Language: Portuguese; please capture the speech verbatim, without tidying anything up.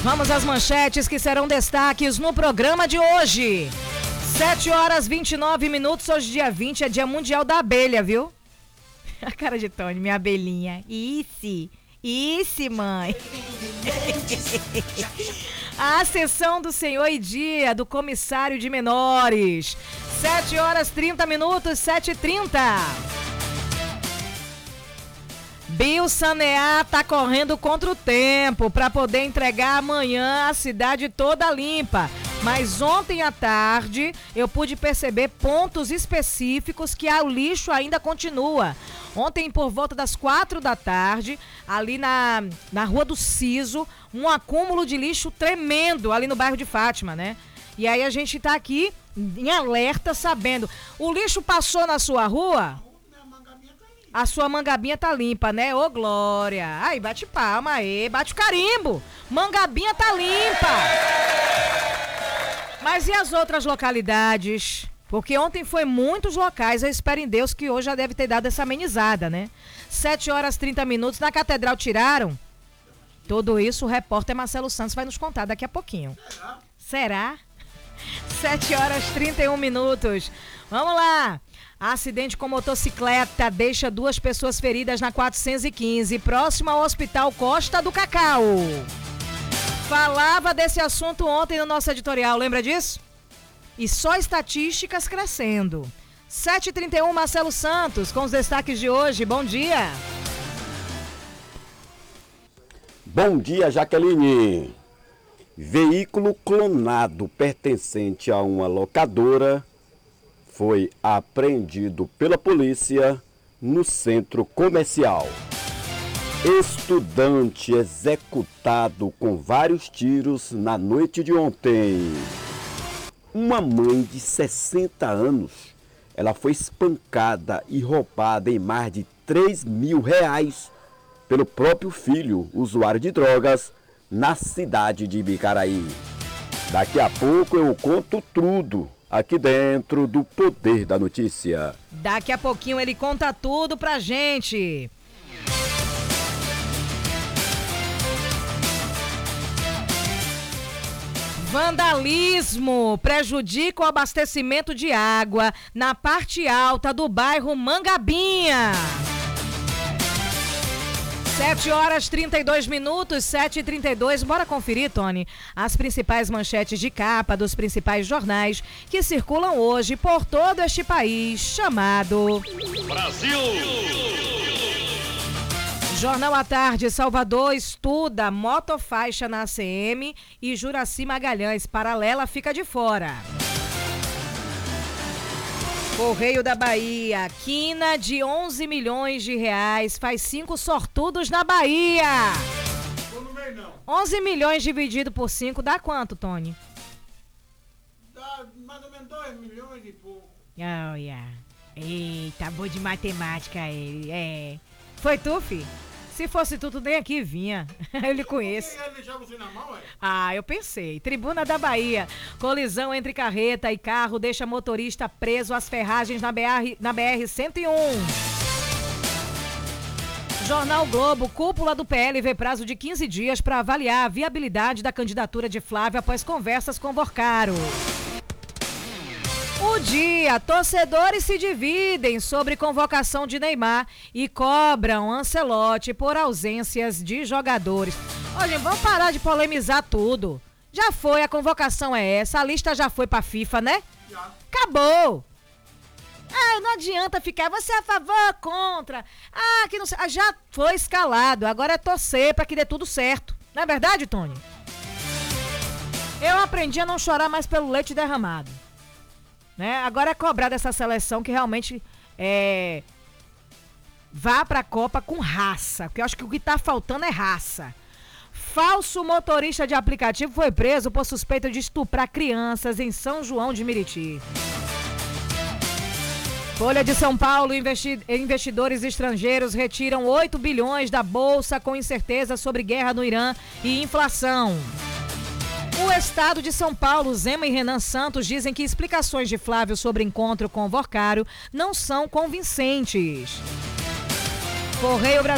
Vamos às manchetes que serão destaques no programa de hoje. sete horas e vinte e nove minutos, hoje dia vinte, é dia mundial da abelha, viu? A cara de Tony, minha abelhinha. Isse, isse, mãe. A sessão do Senhor e dia do comissário de menores. sete horas e trinta minutos, sete e trinta. Biosanear tá correndo contra o tempo para poder entregar amanhã a cidade toda limpa. Mas ontem à tarde eu pude perceber pontos específicos que o lixo ainda continua. Ontem, por volta das quatro da tarde, ali na, na Rua do Siso, um acúmulo de lixo tremendo ali no bairro de Fátima, né? E aí a gente tá aqui em alerta, sabendo. O lixo passou na sua rua? A sua mangabinha tá limpa, né? Ô, Glória. Ai, bate palma aí, bate o carimbo. Mangabinha tá limpa. Mas e as outras localidades? Porque ontem foi muitos locais, eu espero em Deus que hoje já deve ter dado essa amenizada, né? sete horas e trinta minutos, na Catedral tiraram? Tudo isso o repórter Marcelo Santos vai nos contar daqui a pouquinho. Será? Será? sete horas e trinta e um minutos. Vamos lá. Acidente com motocicleta deixa duas pessoas feridas na quatrocentos e quinze, próximo ao Hospital Costa do Cacau. Falava desse assunto ontem no nosso editorial, lembra disso? E só estatísticas crescendo. sete e trinta e um, Marcelo Santos, com os destaques de hoje. Bom dia. Bom dia, Jaqueline. Veículo clonado pertencente a uma locadora foi apreendido pela polícia no centro comercial. Estudante executado com vários tiros na noite de ontem. Uma mãe de sessenta anos, ela foi espancada e roubada em mais de três mil reais pelo próprio filho, usuário de drogas, na cidade de Bicaraí. Daqui a pouco eu conto tudo aqui dentro do Poder da Notícia. Daqui a pouquinho ele conta tudo pra gente. Vandalismo prejudica o abastecimento de água na parte alta do bairro Mangabinha. sete horas e trinta e dois minutos, sete e trinta e dois. Bora conferir, Tony, as principais manchetes de capa dos principais jornais que circulam hoje por todo este país chamado Brasil. Jornal à Tarde, Salvador estuda motofaixa na A C M e Juraci Magalhães, paralela fica de fora. Correio da Bahia, quina de onze milhões de reais, faz cinco sortudos na Bahia. Tô no meio, não. onze milhões dividido por cinco, dá quanto, Tony? Dá mais ou menos dois milhões e pouco. Oh, yeah. Eita, bom de matemática ele, é. Foi tu, fi? Se fosse tu, tu nem aqui vinha. Eu lhe conheço. Por que ele deixava você na mão, é? Ah, eu pensei. Tribuna da Bahia. Colisão entre carreta e carro deixa motorista preso às ferragens na B R, na B R cento e um. Jornal Globo, cúpula do P L vê prazo de quinze dias para avaliar a viabilidade da candidatura de Flávio após conversas com Borcaro. O dia, torcedores se dividem sobre convocação de Neymar e cobram Ancelotti por ausências de jogadores. Olha, vamos parar de polemizar tudo. Já foi, a convocação é essa, a lista já foi pra FIFA, né? Já. Acabou. Ah, não adianta ficar, você é a favor, contra. Ah, que não sei. Ah, já foi escalado, agora é torcer pra que dê tudo certo. Não é verdade, Tony? Eu aprendi a não chorar mais pelo leite derramado. Né? Agora é cobrar dessa seleção que realmente é, vá para a Copa com raça, porque eu acho que o que está faltando é raça. Falso motorista de aplicativo foi preso por suspeita de estuprar crianças em São João de Meriti. Folha de São Paulo, investi- investidores estrangeiros retiram oito bilhões da Bolsa com incerteza sobre guerra no Irã e inflação. O estado de São Paulo, Zema e Renan Santos dizem que explicações de Flávio sobre encontro com Borcaro não são convincentes. Correio Brasil.